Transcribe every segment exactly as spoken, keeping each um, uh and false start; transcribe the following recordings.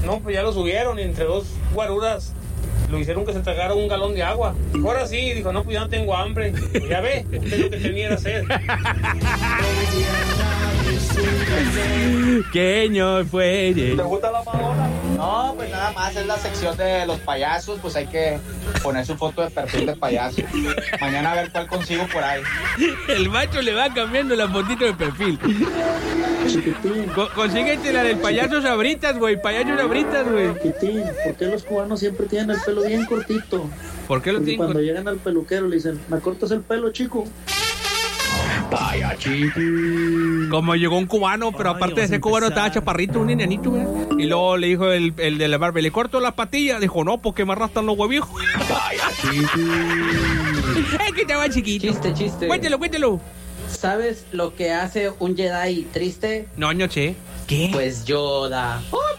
No, pues ya lo subieron y entre dos guaruras lo hicieron que se tragara un galón de agua. Ahora sí, dijo, no, pues ya no tengo hambre. Pues ya ve, usted lo que tenía era sed. ¿Qué fue? ¿Te gusta la Madonna? No, pues nada más es la sección de los payasos, pues hay que poner su foto de perfil de payaso. Mañana a ver cuál consigo por ahí. El macho le va cambiando la fotito de perfil. Chiquitín. Co- consíguete la del payaso Sabritas, güey. Payaso Sabritas, güey. Chiquitín, ¿por qué los cubanos siempre tienen el pelo bien cortito? ¿Por qué lo Porque tienen? cuando llegan al peluquero le dicen, ¿me cortas el pelo, chico? Como llegó un cubano, pero Ay, aparte de vas a ser cubano empezar. estaba chaparrito, un enanito, güey. Y luego le dijo el, el de la barba, ¿le corto las patillas? Dijo, no, porque me arrastran los huevijos. Es que estaba chiquito. Chiste, chiste. Cuéntelo, cuéntelo. ¿Sabes lo que hace un Jedi triste? No, no sé. ¿Qué? Pues Yoda.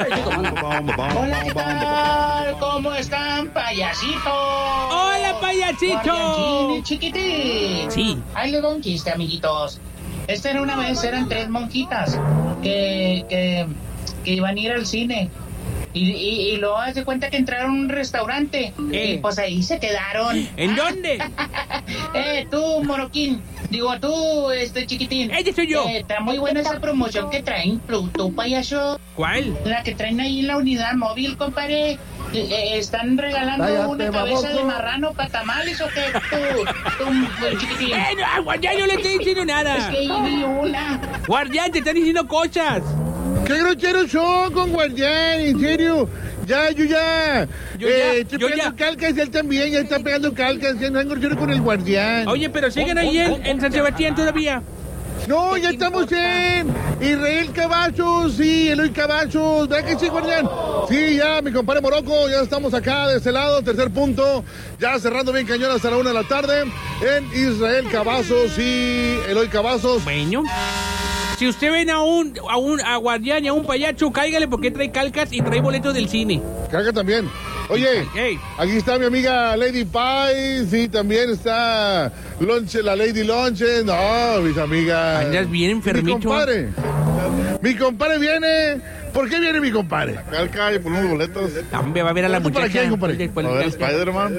Hola, ¿qué tal? ¿Cómo están, payasitos? ¡Hola, payasito! Guardiancín y chiquitín. Sí. Ahí les doy un chiste, amiguitos. Esta era una vez, eran tres monjitas que, que, que iban a ir al cine. Y, y, y luego haz de cuenta que entraron a un restaurante. ¿Qué? Y pues ahí se quedaron. ¿En dónde? Eh, tú, Moroquín. Digo, tú, este chiquitín. Ese soy yo. Eh, está muy buena esa promoción que traen, tú, tú, payaso. ¿Cuál? La que traen ahí en la unidad móvil, compadre. Eh, eh, están regalando Cállate, una cabeza baboso. de marrano para tamales o qué, tú, tú, el chiquitín. Eh, no, guardián, yo no le estoy diciendo Es nada. que ahí vi una. Guardián, te están diciendo cosas. ¡Qué groseros son con Guardián! En serio. Ya, yo ya. Yo eh, ya, estoy yo pegando ya. calcas, él también, ya está pegando calcas. Ya no es grosero con el Guardián. Oye, pero siguen ahí en, en San Sebastián todavía. No, ya estamos en Israel Cavazos, sí, Eloy Cavazos, ¿verdad que sí, Guardián? Sí, ya, mi compadre Morocco, ya estamos acá de este lado, tercer punto, ya cerrando bien cañón hasta la una de la tarde, en Israel Cavazos y Eloy Cavazos. Bueno. Si usted ven a un, a un a guardián y a un payacho, cáigale porque trae calcas y trae boletos del cine. Carga también. Oye, Hey. aquí está mi amiga Lady Pie, sí, también está Lonche, la Lady Lonche, no, mis amigas. Andas bien enfermito. Mi compadre, mi compadre viene, ¿por qué viene mi compadre? Calca y por unos boletos. Hombre, va a ver a la ¿Boletos para muchacha. quién, compadre? Después A le ver, calca. Spider-Man.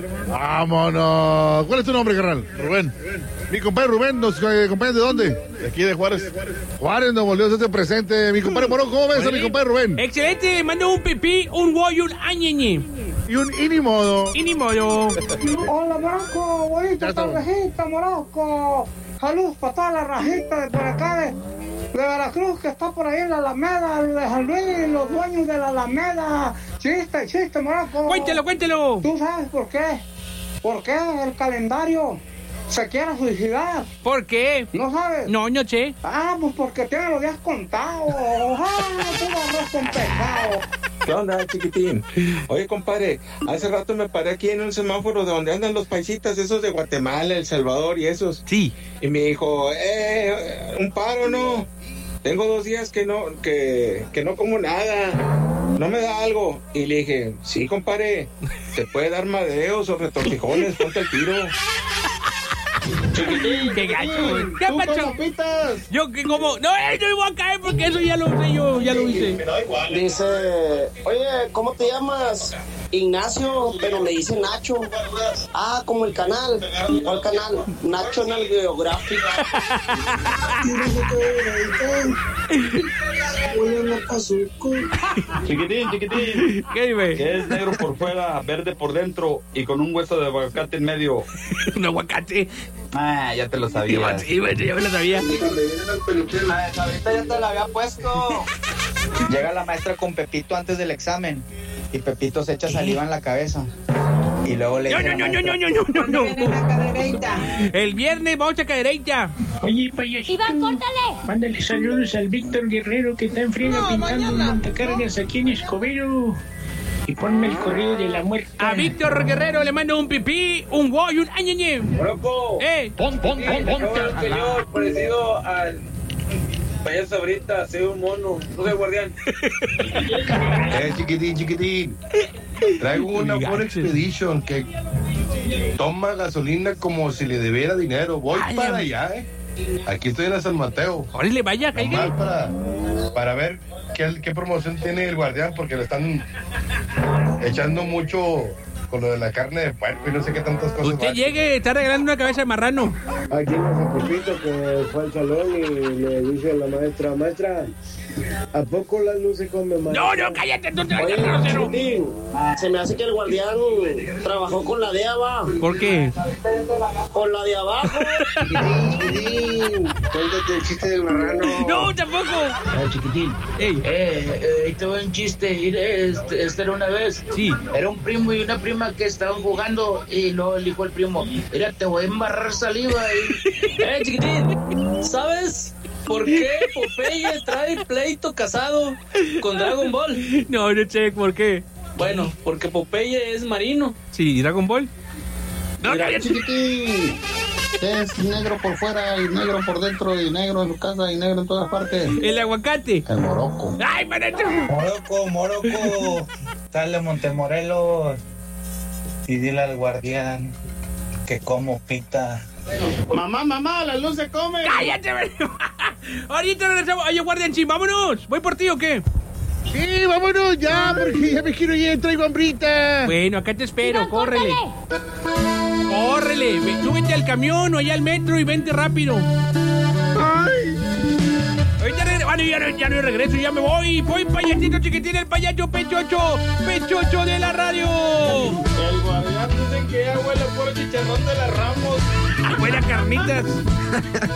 Vámonos. ¿Cuál es tu nombre, carnal? Rubén, Mi compadre Rubén, ¿nos eh, acompaña de dónde? de aquí de Juárez. Juárez, Nuevo León, se hace presente. Mi compadre Morón, ¿cómo ves a mi compadre Rubén? Excelente, mando un pipí, un guay, un añeñe. Y un y ni modo. Y ni modo. Hola, Morocco, Ya bonita estamos. tardecita, Morocco. Saludos para toda la rajita de por acá de, de Veracruz que está por ahí en la Alameda, de San Luis, los dueños de la Alameda. Chiste, chiste, Morocco. Cuéntelo, cuéntelo. ¿Tú sabes por qué? ¿Por qué el calendario se quiere suicidar? ¿Por qué? ¿No sabes? No, no sé. Ah, pues porque tiene los días contados. Ah, tú arroz con pescado. ¿Qué onda, chiquitín? Oye, compadre, hace rato me paré aquí en un semáforo de donde andan los paisitas, esos de Guatemala, El Salvador y esos. Sí. Y me dijo, eh, un paro, ¿no? Tengo dos días que no, que, que no como nada. ¿No me da algo? Y le dije, sí, compadre, te puede dar madeos o retortijones, ponte el tiro. Qué gacho, güey. ¿Qué pacho? Yo que como... No, eh, yo voy a caer porque eso ya lo sé yo, ya lo hice. Dice, oye, ¿cómo te llamas? Ignacio, pero le dice Nacho. Ah, como el canal. ¿Cuál canal? National Geographic. Chiquitín, chiquitín. ¿Qué, güey? Que es negro por fuera, verde por dentro y con un hueso de aguacate en medio. Un aguacate. Ah, ya te lo sabía. Sí, güey, ya me lo sabía. Ahorita ya te la había puesto. Llega la maestra con Pepito antes del examen y Pepito se echa saliva en la cabeza. Y luego le No, dice no, a la no, no, maestra, no, no, no, no. El viernes vamos a cadereita. Oye, payasito. Iván, córtale. Mándale saludos al Víctor Guerrero que está en friega No, pintando mañana. un montacargas aquí en Escobedo. Y ponme el correo de la muerte. A Víctor Guerrero le mando un pipí, un guay, un añeñe. ¡Broco! Eh. Pon, pon, pon, pon. Un señor parecido al payaso ahorita, soy un mono, no soy guardián. Eh, chiquitín, chiquitín. Traigo una Ford Expedition que toma gasolina como si le debiera dinero. Voy Ay, para am- allá, eh. Aquí estoy en la San Mateo. Órale, vaya, Nomás cáigale. para, para ver qué, qué promoción tiene el guardián, porque le están echando mucho con lo de la carne de puerco y no sé qué tantas cosas. Usted más. llegue, está regalando una cabeza de marrano. Aquí nos Pepito que fue al salón y le dice a la maestra, maestra, ¿a poco las luces comen más? No, no, cállate, no te vayas, Oye, grosero. Chiquitín, se me hace que el guardián trabajó con la de abajo. ¿Por qué? Con la de abajo. Chiquitín, chiquitín, cuéntate el chiste del marrano. No, tampoco. Ah, chiquitín. Ey. Eh, eh, ahí te va un chiste. Mire, este, este era una vez. Sí. Era un primo y una prima que estaban jugando y luego le dijo el primo, mira, te voy a embarrar saliva. Y... Eh, chiquitín, ¿sabes por qué Popeye trae pleito casado con Dragon Ball? No, no sé por qué. Bueno, porque Popeye es marino. Sí, ¿y Dragon Ball? No, Mira, cállate. chiquitín, es negro por fuera y negro por dentro y negro en su casa y negro en todas partes. El aguacate. El moroco. Ay, maestro. Moroco, Moroco, sale Montemorelos y dile al guardián que como pita. Mamá, mamá, la luz se come. Cállate, ahorita regresamos. Oye, guardianchín, vámonos. ¿Voy por ti o qué? Sí, vámonos ya, porque ya me quiero ir, traigo hambrita. Bueno, acá te espero, córrele. Córrele, ve, súbete al camión o allá al metro y vente rápido. Ay. Ahorita regreso. Bueno, ya no, ya no regreso, ya me voy. Voy, payasito chiquitín, el payacho pechocho. Pechocho de la radio. El guardián dice que ya huele por el chicharrón de las Ramos. Huele a carnitas.